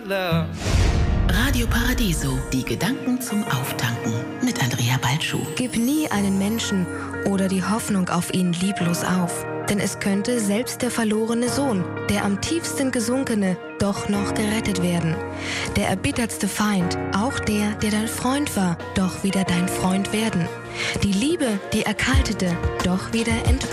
love. Radio Paradiso, die Gedanken zum Auftanken mit Andrea Balschuh. Gib nie einen Menschen oder die Hoffnung auf ihn lieblos auf. Denn es könnte selbst der verlorene Sohn, der am tiefsten gesunkene, doch noch gerettet werden. Der erbittertste Feind, auch der dein Freund war, doch wieder dein Freund werden. Die Liebe, die erkaltete, doch wieder entbrennen.